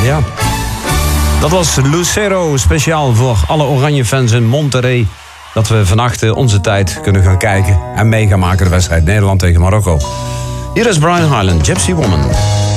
ja. Dat was Lucero, speciaal voor alle Oranje-fans in Monterrey. Dat we vannacht onze tijd kunnen gaan kijken en mee gaan maken de wedstrijd Nederland tegen Marokko. Hier is Brian Hyland, Gypsy Woman.